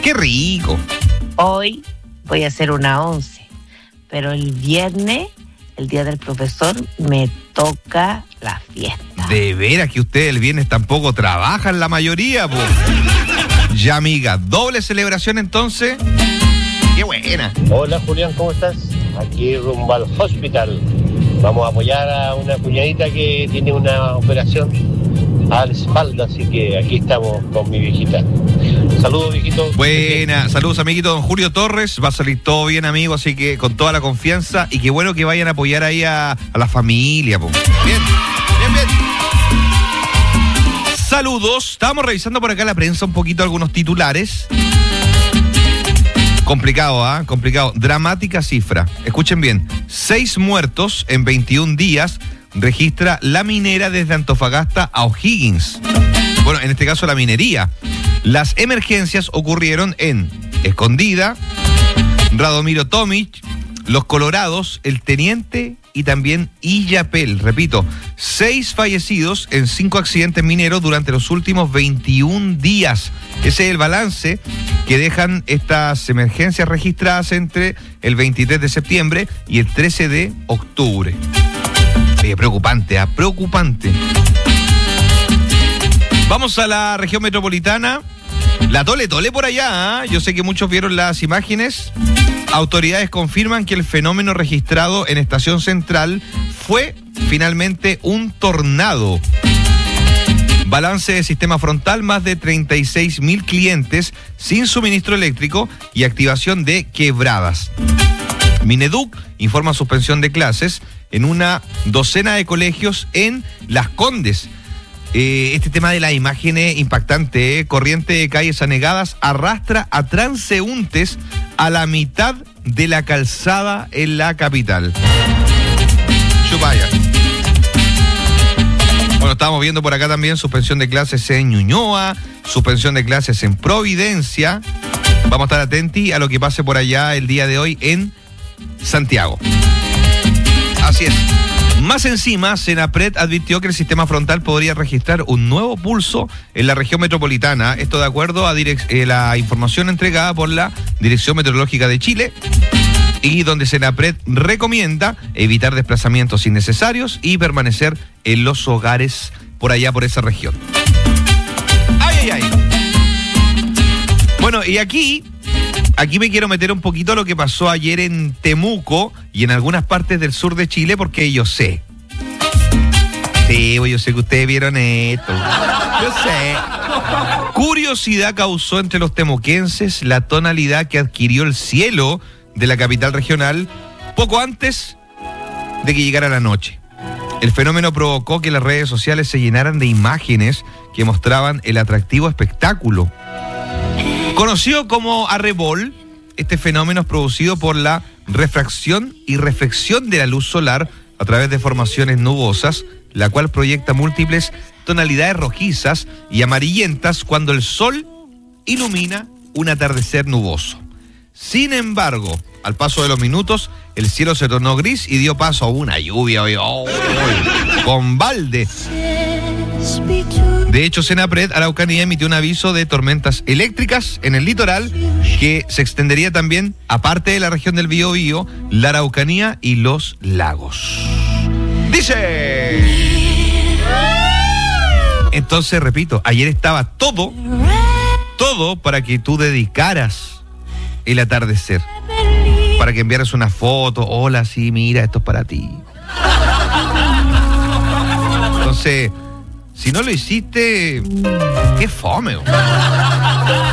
¡Qué rico! Hoy voy a hacer una 11, pero el viernes, el día del profesor, me toca la fiesta. De veras que ustedes el viernes tampoco trabajan la mayoría, pues. Ya, amiga, doble celebración entonces. ¡Qué buena! Hola Julián, ¿cómo estás? Aquí rumbo al hospital. Vamos a apoyar a una cuñadita que tiene una operación a la espalda, así que aquí estamos con mi viejita. Saludos, viejito. Buena, saludos, amiguito don Julio Torres. Va a salir todo bien, amigo, así que con toda la confianza. Y qué bueno que vayan a apoyar ahí a la familia, po. Bien, bien, bien. Saludos. Estábamos revisando por acá la prensa un poquito algunos titulares. Complicado, ¿ah? Complicado. Dramática cifra. Escuchen bien. 6 muertos en 21 días registra la minera desde Antofagasta a O'Higgins. Bueno, en este caso la minería. Las emergencias ocurrieron en Escondida, Radomiro Tomic, Los Colorados, El Teniente y también Illapel. Repito, 6 fallecidos en 5 accidentes mineros durante los últimos 21 días. Ese es el balance que dejan estas emergencias registradas entre el 23 de septiembre y el 13 de octubre. Preocupante, ¿ah? Preocupante. Vamos a la región metropolitana. La Tole Tole por allá, ¿eh? Yo sé que muchos vieron las imágenes. Autoridades confirman que el fenómeno registrado en Estación Central fue finalmente un tornado. Balance de sistema frontal, más de 36.000 clientes sin suministro eléctrico y activación de quebradas. Mineduc informa suspensión de clases en una docena de colegios en Las Condes. Este tema de las imágenes impactante, corriente de calles anegadas arrastra a transeúntes a la mitad de la calzada en la capital. Chupaya. Bueno, estamos viendo por acá también suspensión de clases en Ñuñoa, suspensión de clases en Providencia. Vamos a estar atentos a lo que pase por allá el día de hoy en Santiago. Así es. Más encima, Senapred advirtió que el sistema frontal podría registrar un nuevo pulso en la región metropolitana. Esto de acuerdo a la información entregada por la Dirección Meteorológica de Chile, y donde Senapred recomienda evitar desplazamientos innecesarios y permanecer en los hogares por allá, por esa región. ¡Ay, ay, ay! Bueno, y aquí me quiero meter un poquito a lo que pasó ayer en Temuco y en algunas partes del sur de Chile, porque yo sé. Sí, yo sé que ustedes vieron esto. Yo sé. Curiosidad causó entre los temuquenses la tonalidad que adquirió el cielo de la capital regional poco antes de que llegara la noche. El fenómeno provocó que las redes sociales se llenaran de imágenes que mostraban el atractivo espectáculo. Conocido como arrebol, este fenómeno es producido por la refracción y reflexión de la luz solar a través de formaciones nubosas, la cual proyecta múltiples tonalidades rojizas y amarillentas cuando el sol ilumina un atardecer nuboso. Sin embargo, al paso de los minutos, el cielo se tornó gris y dio paso a una lluvia con balde. De hecho, Senapred Araucanía emitió un aviso de tormentas eléctricas en el litoral que se extendería también, aparte de la región del Biobío, la Araucanía y los lagos. Dice. Entonces, repito, ayer estaba todo para que tú dedicaras el atardecer, para que enviaras una foto. Hola, sí, mira, esto es para ti. Entonces, si no lo hiciste, qué fome.